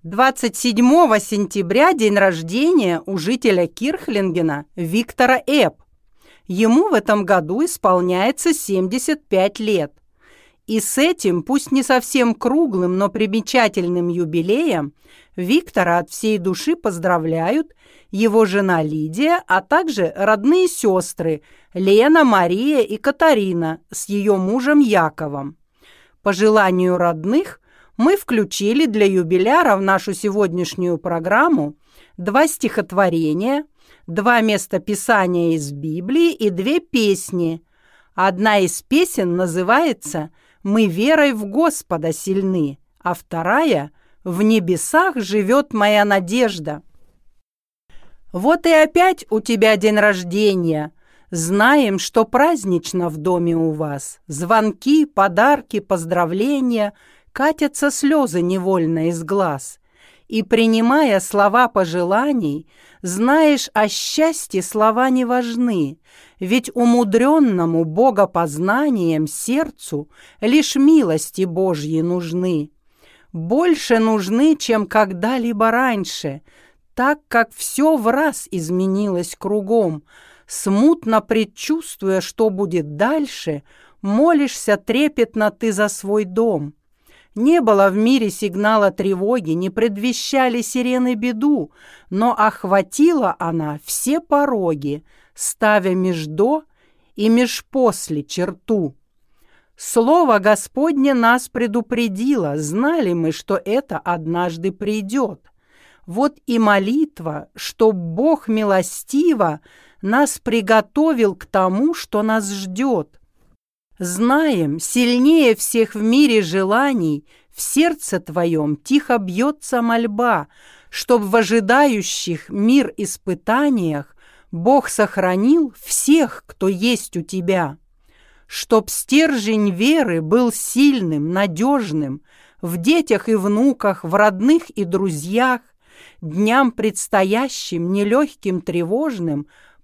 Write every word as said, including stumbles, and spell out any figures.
двадцать седьмого сентября день рождения у жителя Кирхлингена Виктора Эбб. Ему в этом году исполняется семьдесят пять лет. И с этим, пусть не совсем круглым, но примечательным юбилеем, Виктора от всей души поздравляют его жена Лидия, а также родные сестры Лена, Мария и Катарина с ее мужем Яковом. По желанию родных мы включили для юбиляра в нашу сегодняшнюю программу два стихотворения, два местописания из Библии и две песни. Одна из песен называется «Мы верой в Господа сильны», а вторая «В небесах живет моя надежда». Вот и опять у тебя день рождения. Знаем, что празднично в доме у вас. Звонки, подарки, поздравления, катятся слезы невольно из глаз. И, принимая слова пожеланий, знаешь, о счастье слова не важны, ведь умудренному богопознанием сердцу лишь милости Божьи нужны. Больше нужны, чем когда-либо раньше, так как все враз изменилось кругом. Смутно предчувствуя, что будет дальше, молишься трепетно ты за свой дом. Не было в мире сигнала тревоги, не предвещали сирены беду, но охватила она все пороги, ставя меж до и меж после черту. Слово Господне нас предупредило, знали мы, что это однажды придет. Вот и молитва, чтоб Бог милостиво нас приготовил к тому, что нас ждет. Знаем, сильнее всех в мире желаний, в сердце твоем тихо бьется мольба, чтоб в ожидающих мир испытаниях Бог сохранил всех, кто есть у тебя. Чтоб стержень веры был сильным, надежным, в детях и внуках, в родных и друзьях, дням предстоящим, нелегким, тревожным,